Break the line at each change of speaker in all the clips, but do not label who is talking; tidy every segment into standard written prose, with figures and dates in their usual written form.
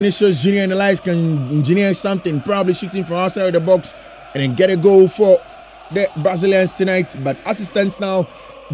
Vinicius Junior and the lights can engineer something, probably shooting from outside of the box and then get a goal for the Brazilians tonight. But assistants now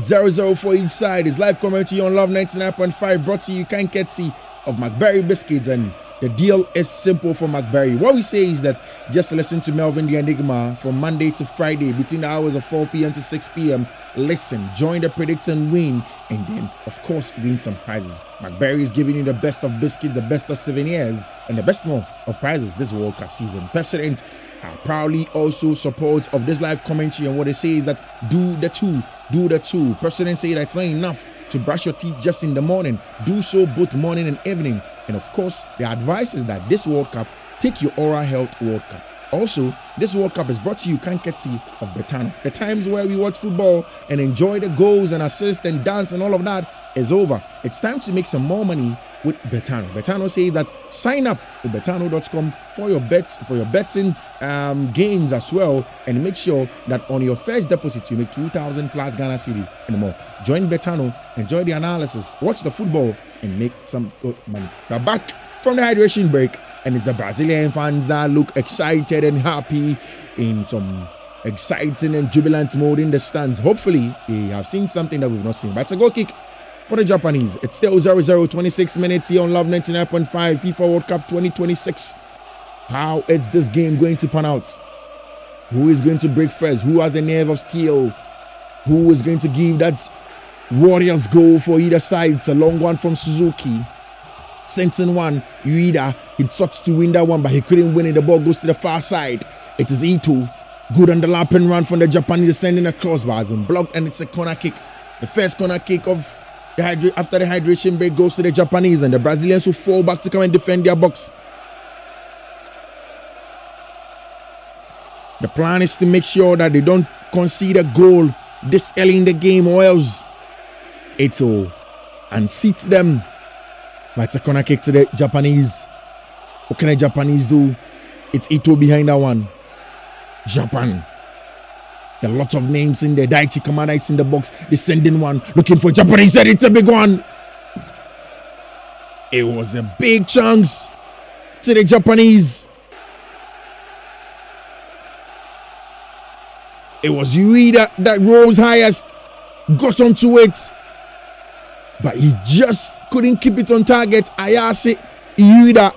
0-0 for each side. It's live commentary on Love 99.5, brought to you courtesy of McBerry Biscuits, and the deal is simple for McBerry. What we say is that just listen to Melvin the Enigma from Monday to Friday between the hours of 4 p.m. to 6 p.m. Listen, join the Predict and Win, and then, of course, win some prizes. McBerry is giving you the best of biscuit, the best of souvenirs, and the best more of prizes this World Cup season. Pepsodent proudly also supports of this live commentary, and what they say is that do the two. Pepsodent say that it's not enough to brush your teeth just in the morning. Do so both morning and evening. And of course, the advice is that this World Cup, take your Oral Health World Cup. Also, this World Cup is brought to you courtesy of Betano. The times where we watch football and enjoy the goals and assists and dance and all of that is over. It's time to make some more money with Betano. Betano says that sign up to betano.com for your bets, for your betting gains as well, and make sure that on your first deposit you make 2,000 plus Ghana cedis and more. Join Betano, enjoy the analysis, watch the football, and make some good money. We're back from the hydration break, and it's the Brazilian fans that look excited and happy in some exciting and jubilant mode in the stands. Hopefully, they have seen something that we've not seen. But it's a goal kick for the Japanese. It's still 0-0, 26 minutes here on Love 99.5, FIFA World Cup 2026. How is this game going to pan out? Who is going to break first? Who has the nerve of steel? Who is going to give that Warriors goal for either side? It's a long one from Suzuki. Sensing one, Ueda, he sought to win that one, but he couldn't win it. The ball goes to the far side. It is Ito. Good underlapping run from the Japanese, sending a crossbars and blocked, and it's a corner kick. The first corner kick of after the hydration break goes to the Japanese, and the Brazilians will fall back to come and defend their box. The plan is to make sure that they don't concede a goal this early in the game, or else Ito unseats them. But it's a corner kick to the Japanese. What can the Japanese do? It's Ito behind that one. Japan. There are lots of names in there. Daichi Kamada is in the box. They're sending one. Looking for Japanese. Said it's a big one. It was a big chance to the Japanese. It was Ueda that rose highest. Got onto it. But he just couldn't keep it on target. Ayase Ueda,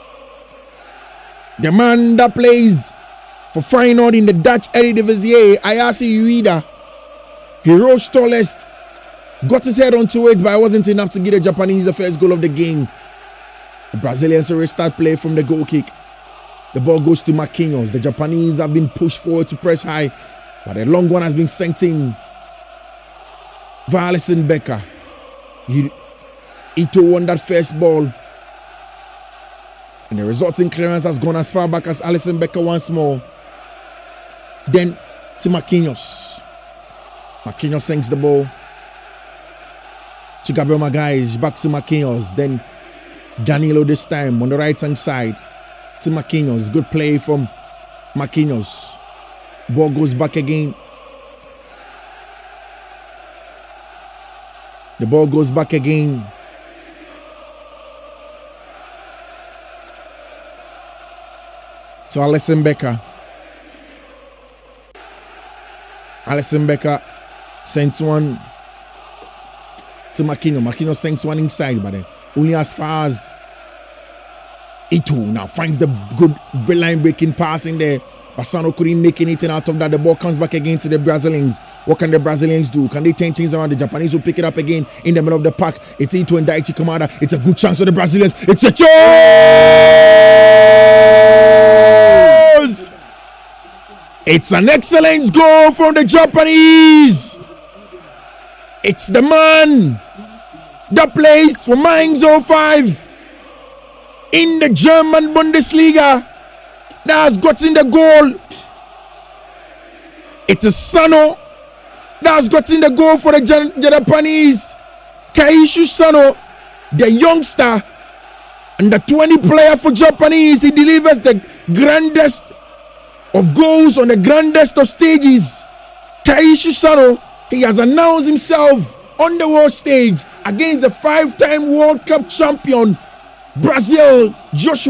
the man that plays for Feyenoord in the Dutch Eredivisie, Ayase Ueda, he rose tallest, got his head onto it, but it wasn't enough to give the Japanese the first goal of the game. The Brazilians will restart play from the goal kick. The ball goes to Marquinhos. The Japanese have been pushed forward to press high, but a long one has been sent in for Alisson Becker. Ito won that first ball, and the resulting clearance has gone as far back as Alisson Becker once more. Then to Marquinhos. Marquinhos sinks the ball to Gabriel Magalhães. Back to Marquinhos. Then Danilo this time on the right hand side to Marquinhos. Good play from Marquinhos. Ball goes back again. The ball goes back again. To Alisson Becker. Alisson Becker sends one to Marquinhos. Marquinhos sends one inside, but then only as far as Ito now finds the good line breaking pass in there. Bassano couldn't make anything out of that. The ball comes back again to the Brazilians. What can the Brazilians do? Can they turn things around? The Japanese will pick it up again in the middle of the park. It's Ito and Daichi Kamada. It's a good chance for the Brazilians. It's a chance! It's an excellent goal from the Japanese. It's the man that plays for Mainz 05 in the German Bundesliga that has gotten the goal. It's a Sano that has gotten the goal for the Japanese. Kaishu Sano, the youngster and the 20 player for Japanese. He delivers the grandest of goals on the grandest of stages. Kaishu Sano, he has announced himself on the world stage against the 5-time World Cup champion Brazil, Joshua